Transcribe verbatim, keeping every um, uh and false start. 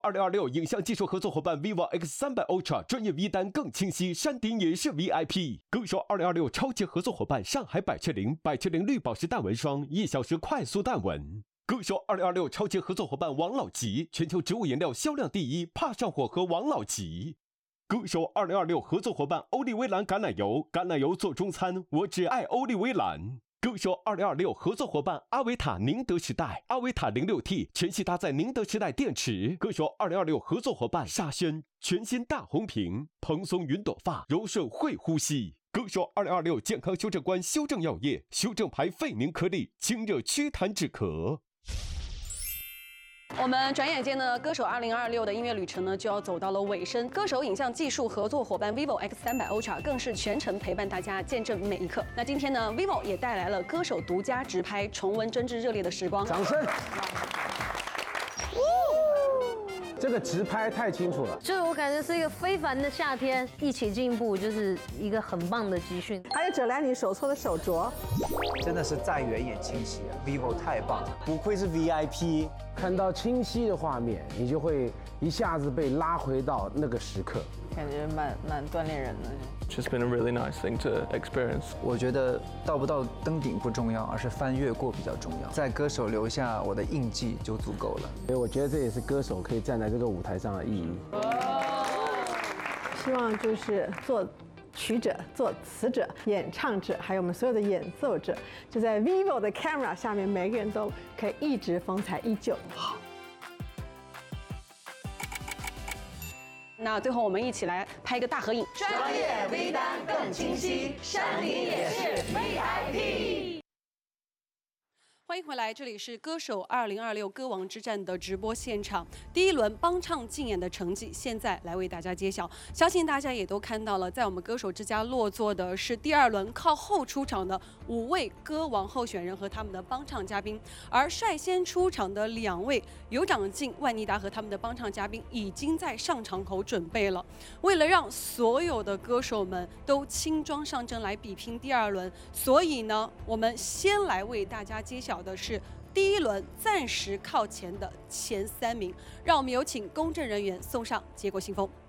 二零二六影像技术合作伙伴 vivo X 三百 Ultra 专业 V 单更清晰，山顶也是 V I P。更说二零二六超级合作伙伴上海百雀羚，百雀羚绿宝石淡纹霜，一小时快速淡纹。更说二零二六超级合作伙伴王老吉，全球植物颜料销量第一，怕上火和王老吉。更说二零二六合作伙伴欧丽薇兰橄榄油，橄榄油做中餐，我只爱欧丽薇兰。更说二零二六合作伙伴阿维塔宁德时代，阿维塔零六 T 全系搭载宁德时代电池。更说二零二六合作伙伴沙宣，全新大红瓶，蓬松云朵发，柔顺会呼吸。更说二零二六健康修正官修正药业，修正牌费宁颗粒，清热祛痰止咳。 我们转眼间呢，歌手二零二六的音乐旅程呢就要走到了尾声。歌手影像技术合作伙伴 vivo X 三百 Ultra 更是全程陪伴大家，见证每一刻。那今天呢 ，vivo 也带来了歌手独家直拍，重温真挚热烈的时光。 掌声！这个直拍太清楚了， 就是我感觉是一个非凡的夏天，一起进步，就是一个很棒的集训。 还有葛莱妮手搓的手镯， 真的是再远也清晰啊 ！vivo 太棒了， 不愧是 V I P。 看到清晰的画面，你就会一下子被拉回到那个时刻， 感觉蛮蛮锻炼人的。 Just been a really nice thing to experience。 我觉得到不到登顶不重要，而是翻越过比较重要。在歌手留下我的印记就足够了。 所以我觉得这也是歌手可以站在这个舞台上的意义。 希望就是做曲者、作词者、演唱者，还有我们所有的演奏者，就在 vivo 的 camera 下面，每个人都可以一直风采依旧。好。 那最后我们一起来拍一个大合影。 专业 V 单更清晰，山顶也是 V I P。 欢迎回来，这里是歌手二零二六歌王之战的直播现场。第一轮帮唱竞演的成绩，现在来为大家揭晓。相信大家也都看到了，在我们歌手之家落座的是第二轮靠后出场的五位歌王候选人和他们的帮唱嘉宾，而率先出场的两位有长进、万妮达和他们的帮唱嘉宾已经在上场口准备了。为了让所有的歌手们都轻装上阵来比拼第二轮，所以呢，我们先来为大家揭晓的是第一轮暂时靠前的前三名，让我们有请公证人员送上结果信封。